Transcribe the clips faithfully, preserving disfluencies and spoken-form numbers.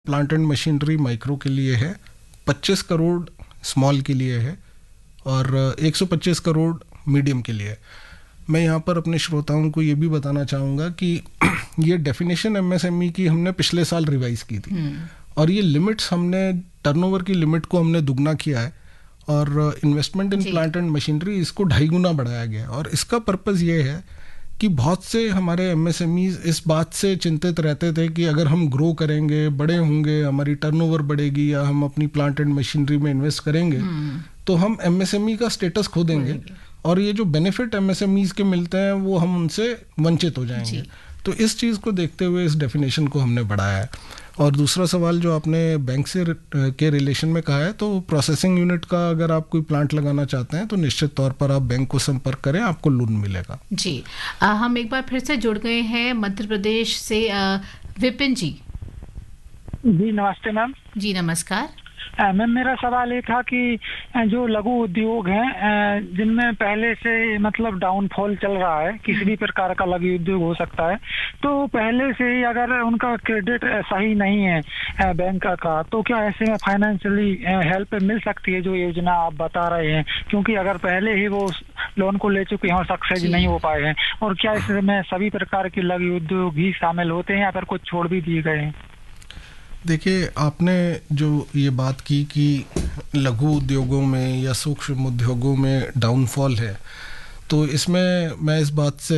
Plant and machinery micro के लिए है, पच्चीस करोड़ स्मॉल के लिए है और एक सौ पच्चीस करोड़ मीडियम के लिए है। मैं यहाँ पर अपने श्रोताओं को ये भी बताना चाहूँगा कि ये डेफिनेशन एमएसएमई की हमने पिछले साल रिवाइज की थी और ये लिमिट्स हमने टर्नओवर की लिमिट को हमने दुगना किया है और investment in plant and machinery इसको ढाई गुना बढ़ाया गया और इसका पर्पज़ ये है कि बहुत से हमारे एमएसएमईज इस बात से चिंतित रहते थे कि अगर हम ग्रो करेंगे, बड़े होंगे, हमारी टर्नओवर बढ़ेगी या हम अपनी प्लांट एंड मशीनरी में इन्वेस्ट करेंगे तो हम एमएसएमई का स्टेटस खो देंगे और ये जो बेनिफिट एमएसएमईज के मिलते हैं वो हम उनसे वंचित हो जाएंगे। तो इस चीज़ को देखते हुए इस डेफिनेशन को हमने बढ़ाया है। और दूसरा सवाल जो आपने बैंक से के रिलेशन में कहा है, तो प्रोसेसिंग यूनिट का अगर आप कोई प्लांट लगाना चाहते हैं तो निश्चित तौर पर आप बैंक को संपर्क करें, आपको लोन मिलेगा। जी आ, हम एक बार फिर से जुड़ गए हैं मध्य प्रदेश से। आ, विपिन जी जी नमस्ते मैम। जी नमस्कार मैम, मेरा सवाल ये था कि जो लघु उद्योग हैं जिनमें पहले से मतलब डाउनफॉल चल रहा है, किसी भी प्रकार का लघु उद्योग हो सकता है, तो पहले से ही अगर उनका क्रेडिट सही नहीं है बैंक का, तो क्या ऐसे में फाइनेंशियली हेल्प मिल सकती है जो योजना आप बता रहे हैं? क्योंकि अगर पहले ही वो लोन को ले चुके हैं और सक्सेस नहीं हो पाए हैं, और क्या इसमें सभी प्रकार के लघु उद्योग ही शामिल होते हैं या फिर कुछ छोड़ भी दिए गए हैं? देखिए, आपने जो ये बात की कि लघु उद्योगों में या सूक्ष्म उद्योगों में डाउनफॉल है, तो इसमें मैं इस बात से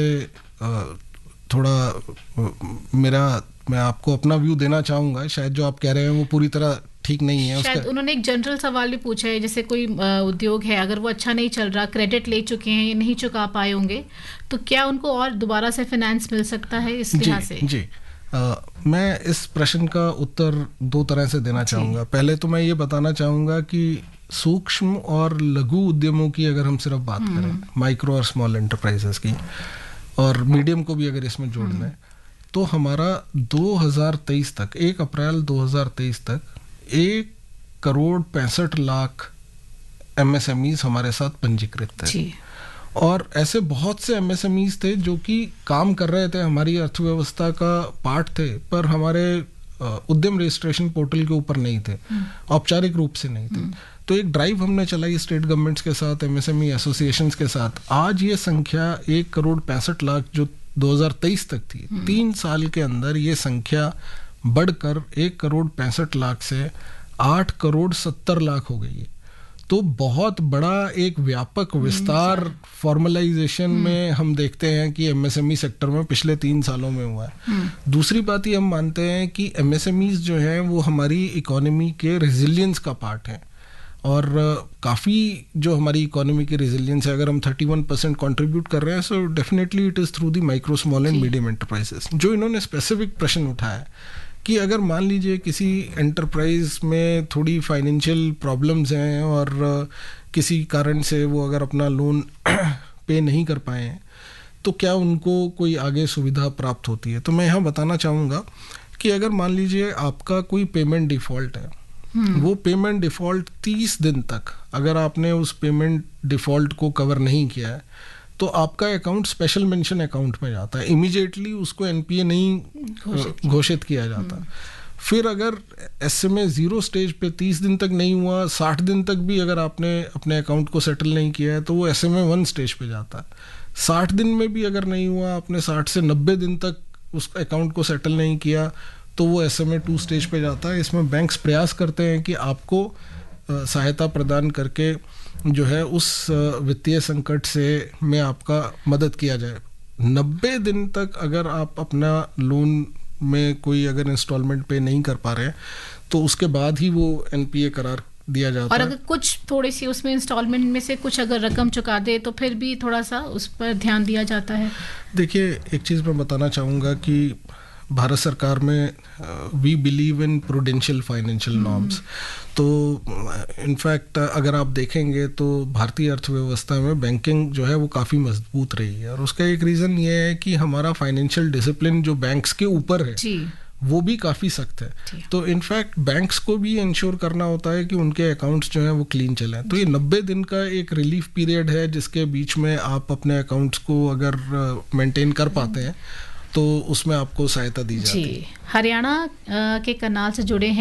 थोड़ा मेरा मैं आपको अपना व्यू देना चाहूँगा। शायद जो आप कह रहे हैं वो पूरी तरह ठीक नहीं है। शायद उसका उन्होंने एक जनरल सवाल भी पूछा है, जैसे कोई उद्योग है, अगर वो अच्छा नहीं चल रहा, क्रेडिट ले चुके हैं, नहीं चुका पाए होंगे, तो क्या उनको और दोबारा से फाइनेंस मिल सकता है इस लिहाज से? जी Uh, मैं इस प्रश्न का उत्तर दो तरह से देना चाहूँगा। पहले तो मैं ये बताना चाहूँगा कि सूक्ष्म और लघु उद्यमों की अगर हम सिर्फ बात करें, माइक्रो और स्मॉल एंटरप्राइजेस की, और मीडियम को भी अगर इसमें जोड़ लें, तो हमारा दो हज़ार तेईस तक, एक अप्रैल दो हज़ार तेईस तक एक करोड़ पैंसठ लाख एमएसएमईज हमारे साथ पंजीकृत थे और ऐसे बहुत से एमएसएमईज थे जो कि काम कर रहे थे, हमारी अर्थव्यवस्था का पार्ट थे, पर हमारे उद्यम रजिस्ट्रेशन पोर्टल के ऊपर नहीं थे, औपचारिक रूप से नहीं थे। तो एक ड्राइव हमने चलाई स्टेट गवर्नमेंट्स के साथ, एमएसएमई एसोसिएशंस के साथ। आज ये संख्या एक करोड़ पैंसठ लाख जो दो हज़ार तेईस तक थी, तीन साल के अंदर ये संख्या बढ़कर एक करोड़ पैंसठ लाख से आठ करोड़ सत्तर लाख हो गई है। तो बहुत बड़ा एक व्यापक विस्तार फॉर्मलाइजेशन में हम देखते हैं कि एमएसएमई सेक्टर में पिछले तीन सालों में हुआ है। दूसरी बात ये हम मानते हैं कि एमएसएमईज जो हैं वो हमारी इकोनॉमी के रेजिलियंस का पार्ट हैं और काफ़ी जो हमारी इकोनॉमी की रेजिलियंस है, अगर हम इकतीस परसेंट कंट्रीब्यूट कर रहे हैं, so definitely it is through the micro small and medium enterprises. जो इन्होंने स्पेसिफिक प्रश्न उठाया कि अगर मान लीजिए किसी एंटरप्राइज में थोड़ी फाइनेंशियल प्रॉब्लम्स हैं और किसी कारण से वो अगर अपना लोन पे नहीं कर पाए हैं, तो क्या उनको कोई आगे सुविधा प्राप्त होती है? तो मैं यहाँ बताना चाहूँगा कि अगर मान लीजिए आपका कोई पेमेंट डिफ़ॉल्ट है, वो पेमेंट डिफ़ॉल्ट तीस दिन तक अगर आपने उस पेमेंट डिफ़ॉल्ट को कवर नहीं किया है, तो आपका अकाउंट स्पेशल मेंशन अकाउंट में जाता है, इमीडिएटली उसको एनपीए नहीं घोषित किया जाता। फिर अगर एसएमए जीरो स्टेज पे तीस दिन तक नहीं हुआ, साठ दिन तक भी अगर आपने अपने अकाउंट को सेटल नहीं किया है, तो वो एसएमए वन स्टेज पे जाता है। साठ दिन में भी अगर नहीं हुआ, आपने साठ से नब्बे दिन तक उस अकाउंट को सेटल नहीं किया, तो वो एसएमए टू स्टेज पे जाता है। इसमें बैंक्स प्रयास करते हैं कि आपको सहायता प्रदान करके जो है उस वित्तीय संकट से में आपका मदद किया जाए। नब्बे दिन तक अगर आप अपना लोन में कोई अगर इंस्टॉलमेंट पे नहीं कर पा रहे हैं, तो उसके बाद ही वो एनपीए करार दिया जाता और है। अगर कुछ थोड़ी सी उसमें इंस्टॉलमेंट में से कुछ अगर रकम चुका दे तो फिर भी थोड़ा सा उस पर ध्यान दिया जाता है। देखिए, एक चीज़ मैं बताना चाहूँगा कि भारत सरकार में we believe in prudential financial norms. तो इनफैक्ट अगर आप देखेंगे तो भारतीय अर्थव्यवस्था में बैंकिंग जो है वो काफ़ी मजबूत रही है और उसका एक रीज़न ये है कि हमारा फाइनेंशियल डिसिप्लिन जो बैंक्स के ऊपर है जी। वो भी काफ़ी सख्त है। तो इनफैक्ट बैंक्स को भी इंश्योर करना होता है कि उनके अकाउंट्स जो हैं वो क्लीन चलें। तो ये नब्बे दिन का एक रिलीफ पीरियड है जिसके बीच में आप अपने अकाउंट्स को अगर मेंटेन कर पाते हैं तो उसमें आपको सहायता दी जाती है। हरियाणा के करनाल से जुड़े हैं